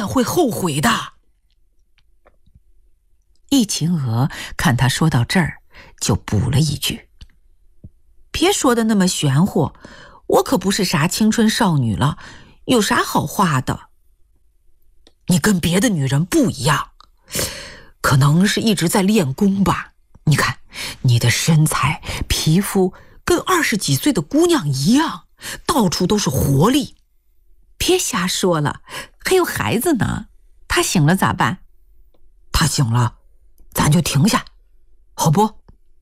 远会后悔的。 易秦娥看他说到这儿，就补了一句： 别说的那么玄乎，我可不是啥青春少女了，有啥好话的？你跟别的女人不一样，可能是一直在练功吧。你看你的身材皮肤跟20几岁的姑娘一样，到处都是活力。别瞎说了，还有孩子呢，他醒了咋办？他醒了咱就停下，好不？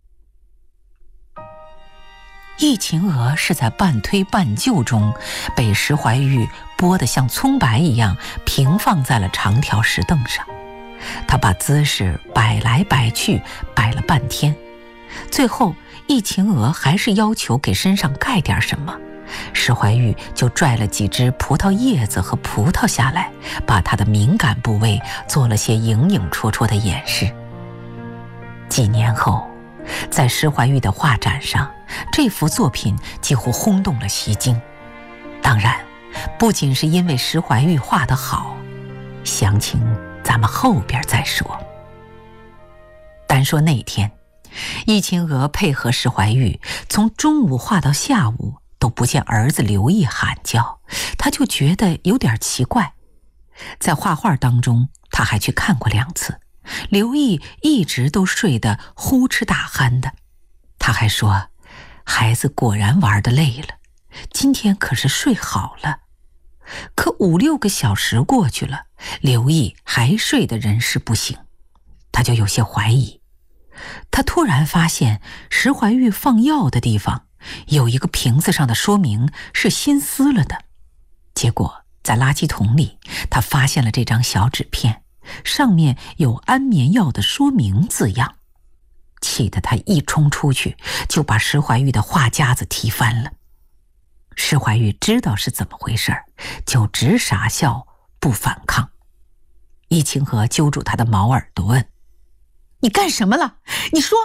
易秦娥是在半推半就中，被石怀玉剥得像葱白一样平放在了长条石凳上。他把姿势摆来摆去，摆了半天，最后易秦娥还是要求给身上盖点什么，石怀玉就拽了几只葡萄叶子和葡萄下来，把他的敏感部位做了些影影绰绰的掩饰。几年后，在石怀玉的画展上，这幅作品几乎轰动了西京。当然，不仅是因为石怀玉画得好，详情咱们后边再说。单说那天，易秦娥配合石怀玉，从中午画到下午都不见儿子刘毅喊叫，他就觉得有点奇怪。在画画当中，他还去看过2次，刘毅一直都睡得呼哧大鼾的。他还说，孩子果然玩得累了，今天可是睡好了。可5、6个小时过去了，刘毅还睡得人事不省，他就有些怀疑。他突然发现石怀玉放药的地方有一个瓶子上的说明是新撕了的，结果在垃圾桶里他发现了这张小纸片，上面有安眠药的说明字样。气得他一冲出去，就把石怀玉的画夹子踢翻了。石怀玉知道是怎么回事，就只傻笑不反抗。易秦娥揪住他的毛耳朵问：你干什么了？你说。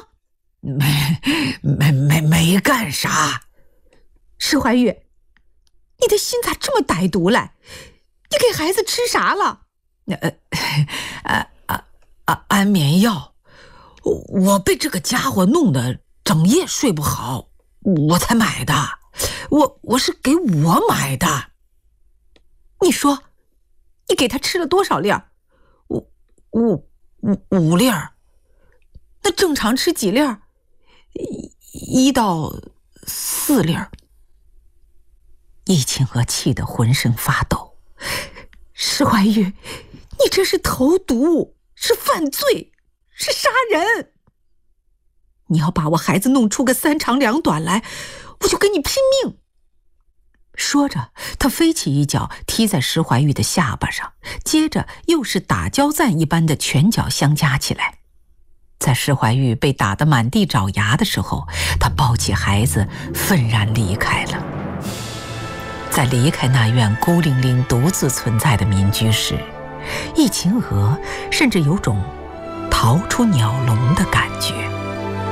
没干啥。石怀玉，你的心咋这么歹毒嘞？你给孩子吃啥了？安眠药，我被这个家伙弄得整夜睡不好，我才买的。我是给我买的。你说，你给他吃了多少粒儿？5粒儿。那正常吃几粒儿？1到4粒儿。 易秦娥气得浑身发抖。 石怀玉，你这是投毒，是犯罪，是杀人。你要把我孩子弄出个3长2短来，我就跟你拼命。说着，他飞起一脚踢在石怀玉的下巴上，接着又是打交赞一般的拳脚相加起来。在石怀玉被打得满地找牙的时候，他抱起孩子愤然离开了。在离开那院孤零零独自存在的民居时，易秦娥甚至有种逃出鸟笼的感觉。